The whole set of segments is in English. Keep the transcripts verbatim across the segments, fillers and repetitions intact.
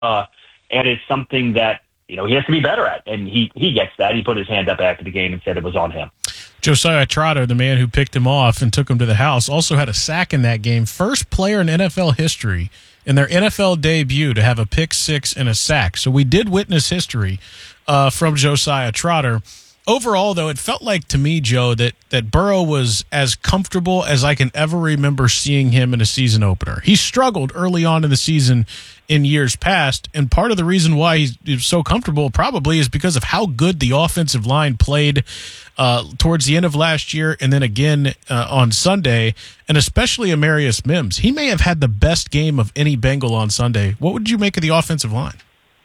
uh, and it's something that, you know, he has to be better at, and he, he gets that. He put his hand up after the game and said it was on him. Josiah Trotter, the man who picked him off and took him to the house, also had a sack in that game. First player in N F L history in their N F L debut to have a pick six and a sack. So we did witness history uh, from Josiah Trotter. Overall, though, it felt like to me, Joe, that, that Burrow was as comfortable as I can ever remember seeing him in a season opener. He struggled early on in the season in years past, and part of the reason why he's, he's so comfortable probably is because of how good the offensive line played uh, towards the end of last year and then again uh, on Sunday, and especially Amarius Mims. He may have had the best game of any Bengal on Sunday. What would you make of the offensive line?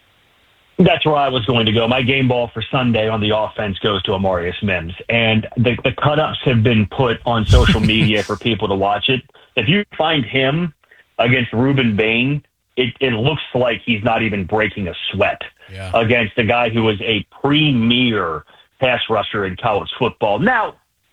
That's where I was going to go. My game ball for Sunday on the offense goes to Amarius Mims. And the, the cut-ups have been put on social media for people to watch it. If you find him against Ruben Bain, it, it looks like he's not even breaking a sweat yeah. against a guy who was a premier pass rusher in college football. Now,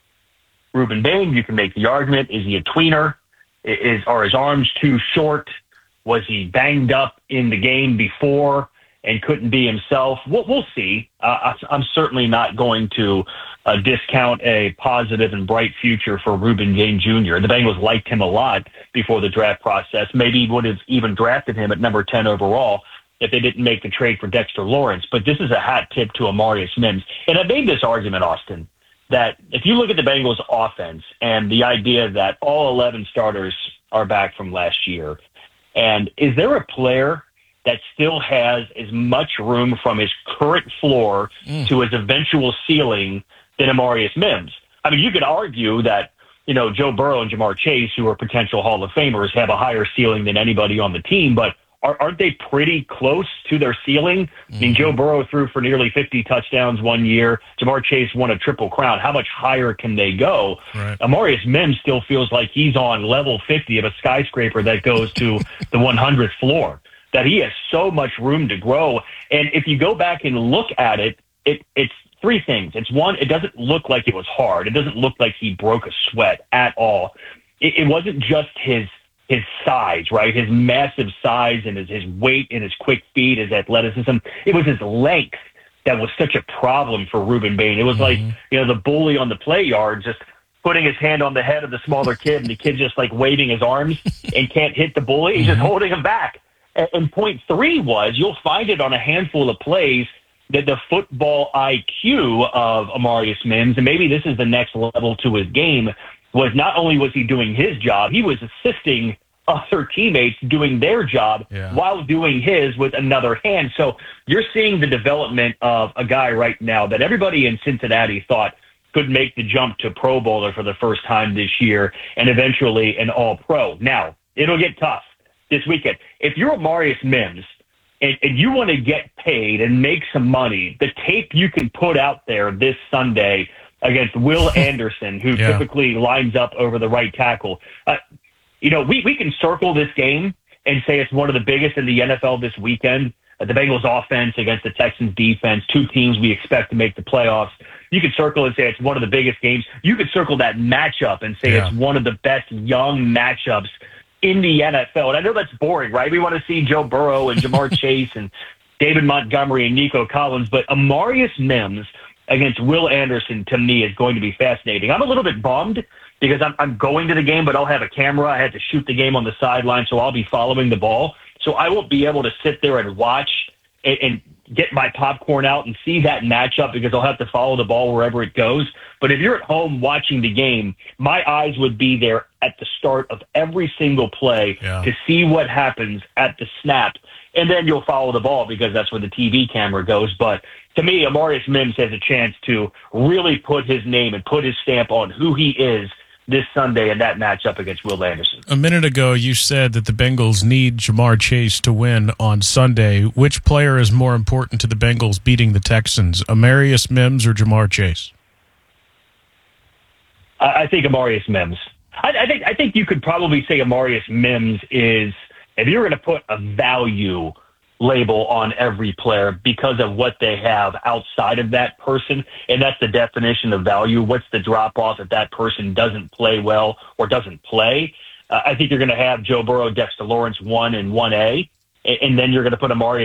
Ruben Bain, you can make the argument, is he a tweener? Is, are his arms too short? Was he banged up in the game before and couldn't be himself? We'll, we'll see. Uh, I'm certainly not going to uh, discount a positive and bright future for Ruben Bain Junior The Bengals liked him a lot before the draft process. Maybe would have even drafted him at number ten overall if they didn't make the trade for Dexter Lawrence. But this is a hat tip to Amarius Mims. And I made this argument, Austin, that if you look at the Bengals offense and the idea that all eleven starters are back from last year, and is there a player that still has as much room from his current floor mm. to his eventual ceiling than Amarius Mims? I mean, you could argue that, you know, Joe Burrow and Jamar Chase, who are potential Hall of Famers, have a higher ceiling than anybody on the team, but are, aren't they pretty close to their ceiling? Mm-hmm. I mean, Joe Burrow threw for nearly fifty touchdowns one year. Jamar Chase won a Triple Crown. How much higher can they go? Right. Amarius Mims still feels like he's on level fifty of a skyscraper that goes to the one hundredth floor. That he has so much room to grow. And if you go back and look at it, it it's three things. It's one, it doesn't look like it was hard. It doesn't look like he broke a sweat at all. It, it wasn't just his his size, right? His massive size and his, his weight and his quick feet, his athleticism. It was his length that was such a problem for Ruben Bain. It was mm-hmm. like, you know, the bully on the play yard just putting his hand on the head of the smaller kid, and the kid just like waving his arms and can't hit the bully. He's mm-hmm. just holding him back. And point three was, you'll find it on a handful of plays, that the football I Q of Amarius Mims, and maybe this is the next level to his game, was not only was he doing his job, he was assisting other teammates doing their job yeah. while doing his with another hand. So you're seeing the development of a guy right now that everybody in Cincinnati thought could make the jump to Pro Bowler for the first time this year and eventually an All-Pro. Now, it'll get tough this weekend. If you're Amarius Mims and, and you want to get paid and make some money, the tape you can put out there this Sunday against Will Anderson, who yeah. typically lines up over the right tackle. Uh, you know, we, we can circle this game and say it's one of the biggest in the N F L this weekend. Uh, the Bengals offense against the Texans defense, two teams we expect to make the playoffs. You could circle and say it's one of the biggest games. You could circle that matchup and say yeah. it's one of the best young matchups in the N F L. And I know that's boring, right? We want to see Joe Burrow and Jamar Chase and David Montgomery and Nico Collins, but Amarius Mims against Will Anderson, to me, is going to be fascinating. I'm a little bit bummed because I'm, I'm going to the game, but I'll have a camera. I had to shoot the game on the sideline, so I'll be following the ball. So I won't be able to sit there and watch and, and get my popcorn out and see that matchup because I'll have to follow the ball wherever it goes. But if you're at home watching the game, my eyes would be there at the start of every single play yeah. to see what happens at the snap. And then you'll follow the ball because that's where the T V camera goes. But to me, Amarius Mims has a chance to really put his name and put his stamp on who he is this Sunday in that matchup against Will Anderson. A minute ago, you said that the Bengals need Jamar Chase to win on Sunday. Which player is more important to the Bengals beating the Texans, Amarius Mims or Jamar Chase? I think Amarius Mims. I, I think I think you could probably say Amarius Mims is, if you're going to put a value label on every player because of what they have outside of that person, and that's the definition of value. What's the drop-off if that person doesn't play well or doesn't play? Uh, I think you're going to have Joe Burrow, Dexter Lawrence one and one A, and then you're going to put Amari